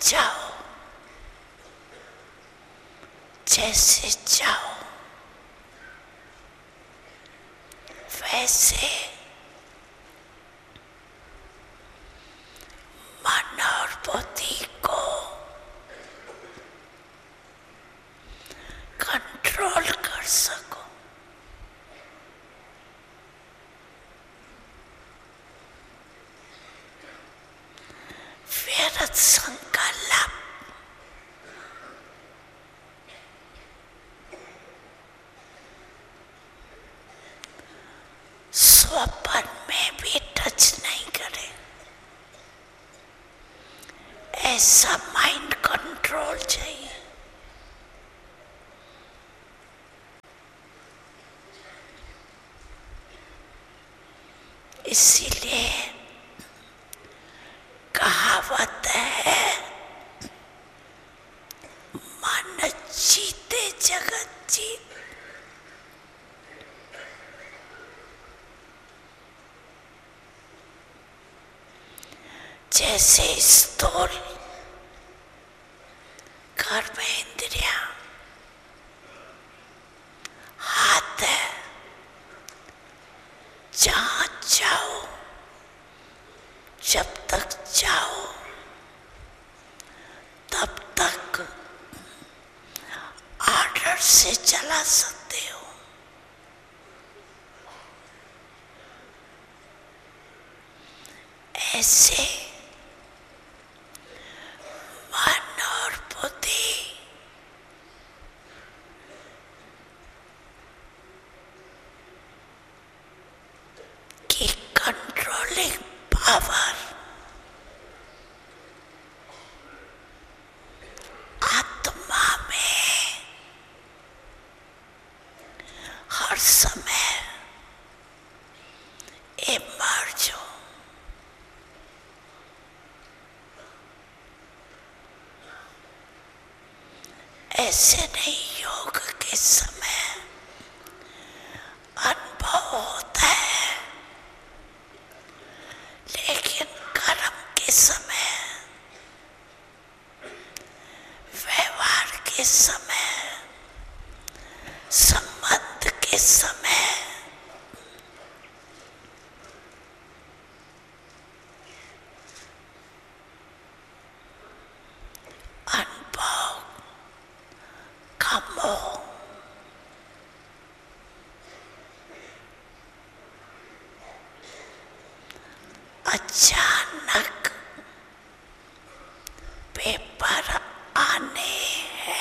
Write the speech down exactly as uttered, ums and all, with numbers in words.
जाओ, जैसे जाओ वैसे मन और बुद्धि को कंट्रोल कर सको। व्यर्थ संकल्प स्वप्न में भी टच नहीं करे, ऐसा माइंड कंट्रोल चाहिए। इसीलिए कहावत है, मन जीते जगत जीत। जैसे स्थूल कर्म इंद्रिया हाथ है, जहां जाओ जब तक जाओ तब तक आर्डर से चला सकते हो। ऐसे मन और बुद्धि की कंट्रोलिंग पावर आत्मा में हर समय इमर्ज हो। ऐसे नहीं योग के समय अनुभव होता है, लेकिन कर्म के समय, व्यवहार के समय, संबंध के समय अनुभव कम हो। अच्छा